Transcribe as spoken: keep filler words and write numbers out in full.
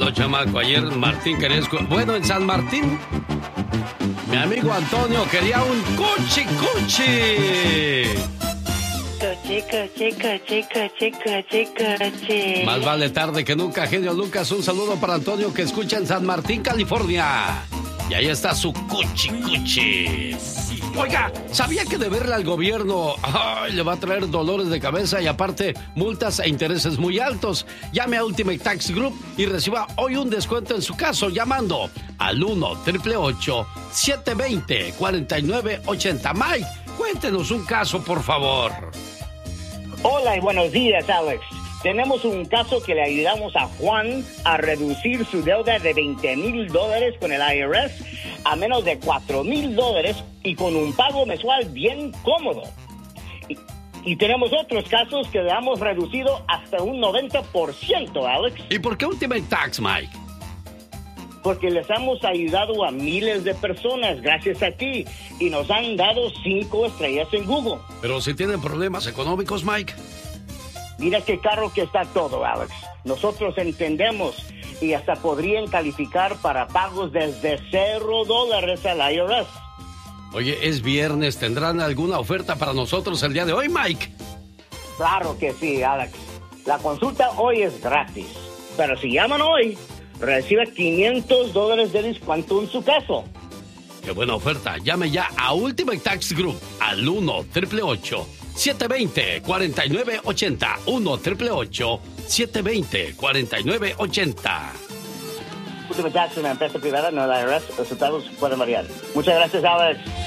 entiendo, chamaco. Ayer Martín quería... escu- Bueno, en San Martín, mi amigo Antonio quería un cuchi cuchi. Coche, coche, coche, coche, coche, coche. Más vale tarde que nunca, genio Lucas. Un saludo para Antonio que escucha en San Martín, California. Y ahí está su cuchi cuchi. Oiga, ¿sabía que deberle al gobierno ay, le va a traer dolores de cabeza y aparte multas e intereses muy altos? Llame a Ultimate Tax Group y reciba hoy un descuento en su caso llamando al uno, ocho ocho ocho, siete dos cero, cuatro nueve ocho cero. Mike, cuéntenos un caso, por favor. Hola y buenos días, Alex. Tenemos un caso que le ayudamos a Juan a reducir su deuda de veinte mil dólares con el I R S a menos de cuatro mil dólares y con un pago mensual bien cómodo. Y, y tenemos otros casos que le hemos reducido hasta un noventa por ciento, Alex. ¿Y por qué Ultimate Tax, Mike? Porque les hemos ayudado a miles de personas gracias a ti y nos han dado cinco estrellas en Google. Pero si tienen problemas económicos, Mike. Mira qué caro que está todo, Alex. Nosotros entendemos y hasta podrían calificar para pagos desde cero dólares al I R S. Oye, es viernes. ¿Tendrán alguna oferta para nosotros el día de hoy, Mike? Claro que sí, Alex. La consulta hoy es gratis. Pero si llaman hoy, recibe quinientos dólares de descuento en su caso. ¡Qué buena oferta! Llame ya a Ultimate Tax Group al uno, ocho ocho ocho, siete dos cero, cuatro nueve ocho cero. uno, ocho ocho ocho, siete dos cero, cuatro nueve ocho cero. Ultimate Tax es una empresa privada, no el I R S. Los resultados pueden variar. Muchas gracias, Alex.